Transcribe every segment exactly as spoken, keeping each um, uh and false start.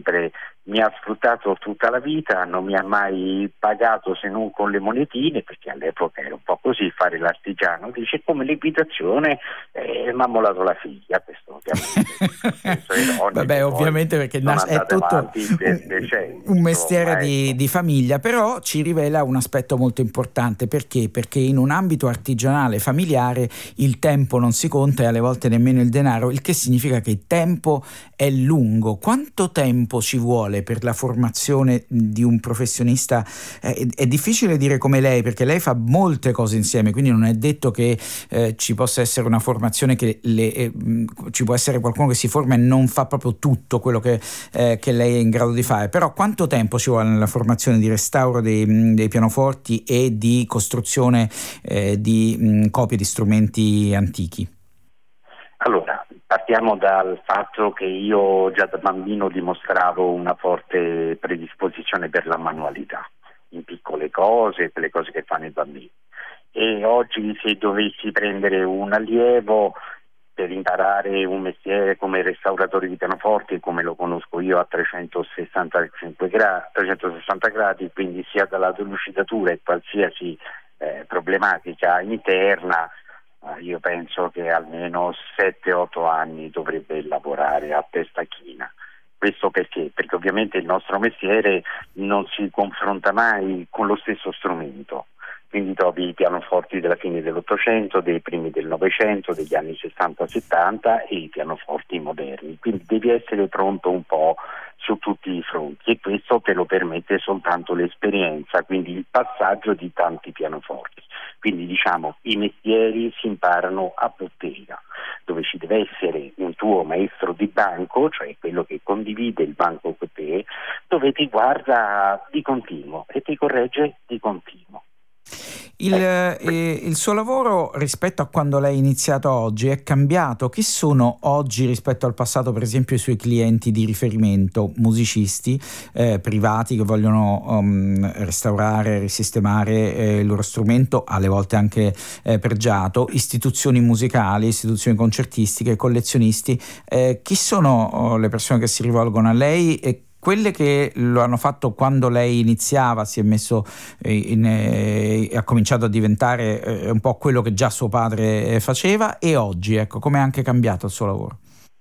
sempre mi ha sfruttato tutta la vita, non mi ha mai pagato se non con le monetine, perché all'epoca era un po' così fare l'artigiano, dice come l'equitazione, eh, mi ha mollato la figlia, questo ovviamente. Vabbè, ovviamente perché nas- è tutto per decenni, un mestiere insomma, di, ecco. di famiglia, però ci rivela un aspetto molto importante. Perché? Perché in un ambito artigianale familiare il tempo non si conta e alle volte nemmeno il denaro, il che significa che il tempo è lungo. Quanto tempo ci vuole per la formazione di un professionista? Eh, è difficile dire come lei, perché lei fa molte cose insieme, quindi non è detto che eh, ci possa essere una formazione che le, eh, ci può essere qualcuno che si forma e non fa proprio tutto quello che, eh, che lei è in grado di fare. Però quanto tempo ci vuole nella formazione di restauro dei, dei pianoforti e di costruzione eh, di mh, copie di strumenti antichi? Allora, partiamo dal fatto che io già da bambino dimostravo una forte predisposizione per la manualità, in piccole cose, per le cose che fanno i bambini. E oggi se dovessi prendere un allievo per imparare un mestiere come restauratore di pianoforti, come lo conosco io a trecentosessantacinque gradi, trecentosessanta gradi, quindi sia dal lato lucidatura e qualsiasi eh, problematica interna, io penso che almeno sette otto anni dovrebbe lavorare a testa china. Questo perché? Perché ovviamente il nostro mestiere non si confronta mai con lo stesso strumento. Quindi trovi i pianoforti della fine dell'Ottocento, dei primi del Novecento, degli anni sessanta settanta e i pianoforti moderni. Quindi devi essere pronto un po' su tutti i fronti e questo te lo permette soltanto l'esperienza, quindi il passaggio di tanti pianoforti. Quindi diciamo i mestieri si imparano a bottega, dove ci deve essere un tuo maestro di banco, cioè quello che condivide il banco con te, dove ti guarda di continuo e ti corregge di continuo. Il, eh, il suo lavoro rispetto a quando lei ha iniziato oggi è cambiato? Chi sono oggi rispetto al passato, per esempio, i suoi clienti di riferimento? Musicisti eh, privati che vogliono um, restaurare, risistemare eh, il loro strumento, alle volte anche eh, pregiato, istituzioni musicali, istituzioni concertistiche, collezionisti. Eh, chi sono oh, le persone che si rivolgono a lei e quelle che lo hanno fatto quando lei iniziava, si è messo in, eh, ha cominciato a diventare eh, un po' quello che già suo padre faceva, e oggi, ecco, come è anche cambiato il suo lavoro?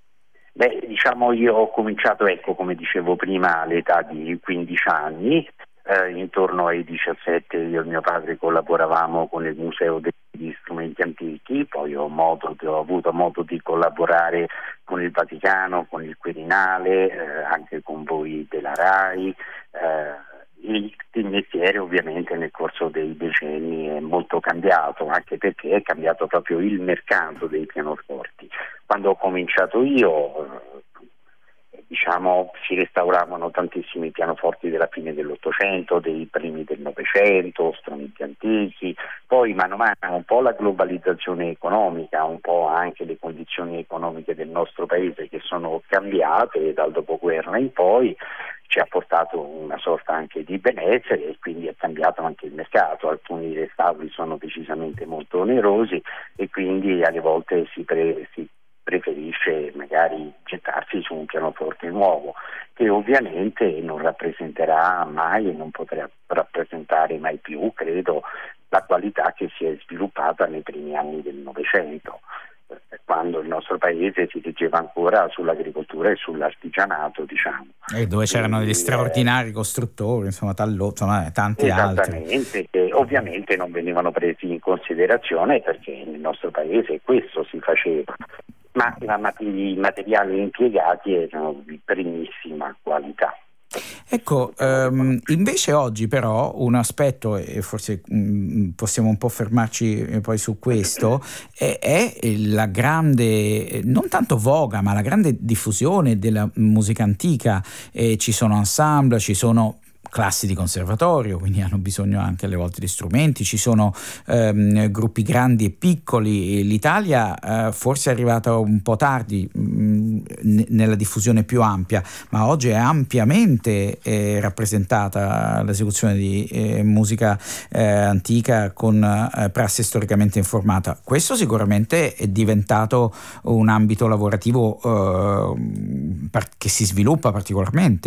Beh, diciamo io ho cominciato, ecco, come dicevo prima, all'età di quindici anni, eh, intorno ai diciassette io e mio padre collaboravamo con il Museo degli Strumenti Antichi, poi ho, modo, ho avuto modo di collaborare con il Vaticano, con il Quirinale, eh, anche con voi della RAI. Eh, il, il mestiere ovviamente nel corso dei decenni è molto cambiato, anche perché è cambiato proprio il mercato dei pianoforti. Quando ho cominciato io, eh, diciamo, si restauravano tantissimi pianoforti della fine dell'Ottocento, dei primi del Novecento, strumenti antichi. Poi mano a mano un po' la globalizzazione economica, un po' anche le condizioni economiche del nostro paese che sono cambiate dal dopoguerra in poi, ci ha portato una sorta anche di benessere e quindi è cambiato anche il mercato. Alcuni restauri sono decisamente molto onerosi e quindi alle volte si, pre- si preferisce magari gettarsi su un pianoforte nuovo, che ovviamente non rappresenterà mai e non potrà rappresentare mai più, credo, la qualità che si è sviluppata nei primi anni del Novecento, quando il nostro paese si reggeva ancora sull'agricoltura e sull'artigianato, diciamo. E dove c'erano Quindi, degli straordinari costruttori, insomma, Tallo, insomma tanti esattamente, altri. che ovviamente non venivano presi in considerazione perché nel nostro paese questo si faceva. Ma i materiali impiegati erano di primissima qualità. Ecco, um, invece oggi però un aspetto, e forse um, possiamo un po' fermarci poi su questo, è, è la grande, non tanto voga, ma la grande diffusione della musica antica. Eh, ci sono ensemble, ci sono classi di conservatorio, quindi hanno bisogno anche alle volte di strumenti, ci sono ehm, gruppi grandi e piccoli. L'Italia eh, forse è arrivata un po' tardi mh, n- nella diffusione più ampia, ma oggi è ampiamente eh, rappresentata l'esecuzione di eh, musica eh, antica con eh, prassi storicamente informata. Questo sicuramente è diventato un ambito lavorativo eh, par- che si sviluppa particolarmente.